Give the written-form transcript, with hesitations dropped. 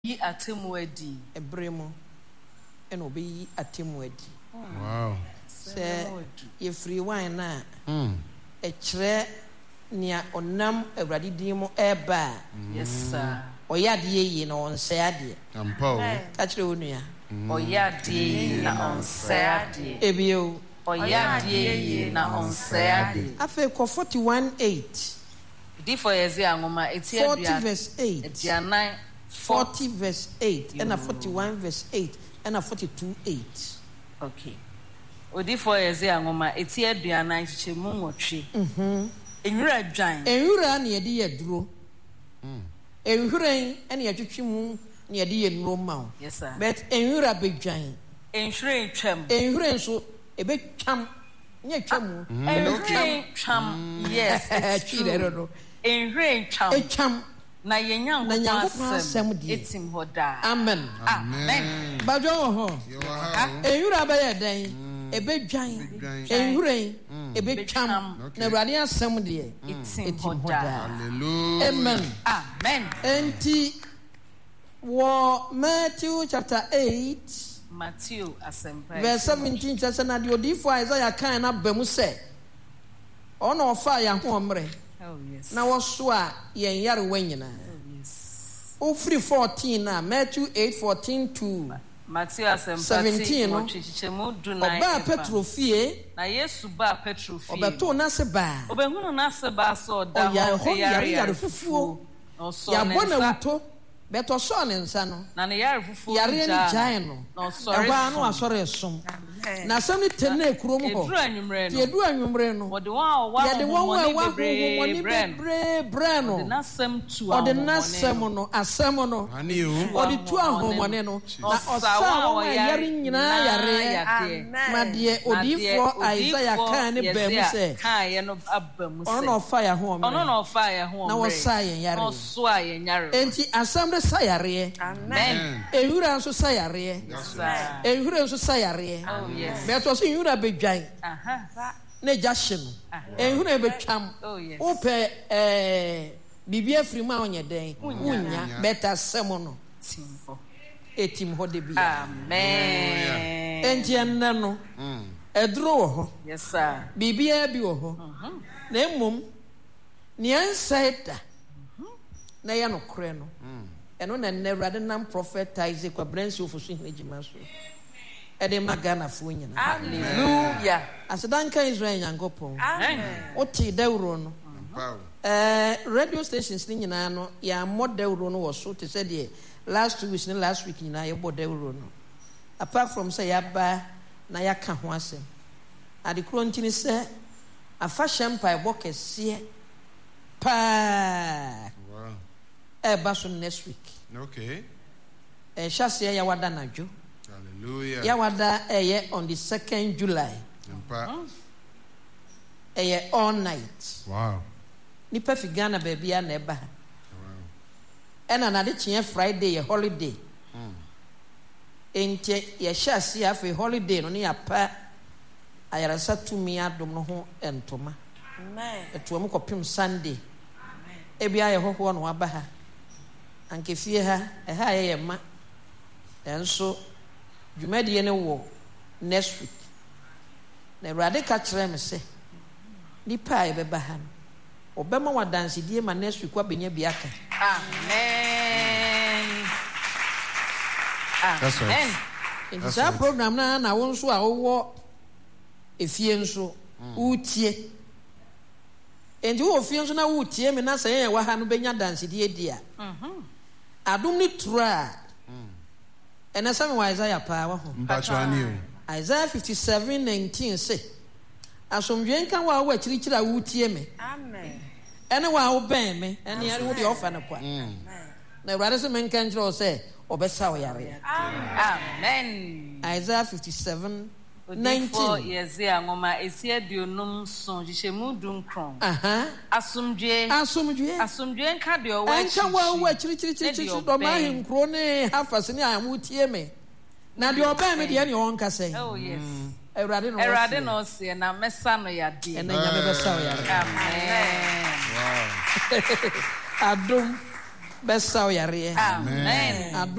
yi atemwadi ebremo eno be yi atemwadi. Wow. Se ye free wine na e kire nia onam awrade din mo eba. Yes sir. Oyade ye na onse ade. Ampa. Ka kire onua. Oyade na onse ade. Ebio. Oyade na onse ade. Afa ko 41:8. Di for yezi angoma eti 40 verse 8. Edianan 40 verse 8 and 41 verse 8 and 42:8. Okay. Odi for yezi angoma eti aduanan chichemu nwotwe. Enwura dwan. Enwura na yede yeduro. Enwuran ene yetwetwe mu na yede yenuro ma. Yes sir. But enwura bedwan. Enwura twam. Enwura so ebetwam. Nye twam. Enwura twam. Yes. Enwura twam. Etwam. Na yenyankopon asem die. Etim hoda. Amen. Amen. Bajo ho. Enwura ba ye den. Ebedwan. Enwuran ebetwam. Na Awurade asem die. Etim hoda. Hallelujah. Amen. Amen. Enti wo Matthew chapter 8 Matthew asempa. verse 17 says na the odifo Isaiah kan na bamu se ono ofa ya ho omre. Oh yes. Na wo so a yen yare wanyina. Oh yes. O free 14 na Matthew 8:14 to Matthew asempa 17 no. Chichemu dunai. Oba Petro fie Na Yesu ba Petro fie. obeto na se ba. Obehunu na se ba so da ho yare yare fufuo. No so Ya na bona nsa. wuto beto so ne nsa no. Na ne yare fufuo. Yare ni gyan no. No sorry. Eba no asore som. Na asem ni tenne kurom ho. Eduru anwumre no. Yedu anwumre no. Wode wa Yede won wa bebre bre no. Ode na sem tu Ode na sem no asem no. Ani o. Ode tu ahomone no. Na osa wa yare nyina yare. Ma de odifo Isaiah kan ne ba mu se. Kan ye no abba mu se. Ono fa ya ho. Ono no fa ya ho. Na wo sa yen yare. No so a yen yare. Enti asem de sa yare. Amen. Ehura nso sa yare. Sir. Ehura nso sa yare. Oh yes. Beto so ehura bedwan. Aha. Na jahye no. Ehura betwam. Oh yes. Ope bibi afiri ma onye den. Unya beta semo no. Timfo. Etim ho de bia. Amen. Enti enna no. Eduro wo ho. Yes sir. Bibia bi wo ho. Na emom ne ansaida. Na ya no kore no. Eno na Awurade nam prophet Isaac Kwabransi ofosu hinejima so. Ede magana fo nyina. Hallelujah. Asedanka Israel nyankopon. Amen. Oti dawuro no. Wow. Radio stations ni nyina no ya modawuro no wo so te say de last 2 weeks ni last week nyina ya bodawuro no. Apart from say ya ba na ya ka ho asem. Ade kro ntini say afa champa bokese pa. Wow. Baso next week. Okay. Shase ya wada najo. Hallelujah. Ya wada on the 2nd July. Ampa. All night. Wow. Nipa fi Ghana baby ya na eba. Wow. Ena na de chie Friday a holiday. Enti ya shase ya fe holiday no ne ya pa ayarasa tumi adom no ho entoma. Amen. Etuam kopim Sunday. Ebia ye hoho no aba ha. Anke fie ha ye ma. Enso dwumadi ne wo next week. Na Awurade ka kire me se nipa e beba ha no. Obema wadanse die ma next week abenya biaka. Amen. That's right. Amen. In this program na wo nso a wo efie nso utie. Enti wo fie nso na utie me na se ye wa ha no benya danse die dia. Adum ni tura. Ena sami wa Isaiah pa wa ho. Mpacho ani o. Isaiah 57:19 say asomdwe nka wa chirichira wutie me. Amen. Ene wa wo ben me, ene yare wo de ofa ne kwa. Na Awurade se men kan kire o say obesa wo yare. Amen. Isaiah 57:19. Yezi angoma esi aduonum so jishemu dunkron. Asomdwe nka de o wa enka wa chirichiri do ma hinkro ne hafase ne amutie me. Na de oba me de ne on ka say. Oh yes. Erade no se na mesa no ya de. Ena nya be besa wo yare. Amen. Wow. Adom bɛsa wo yareɛ Amen.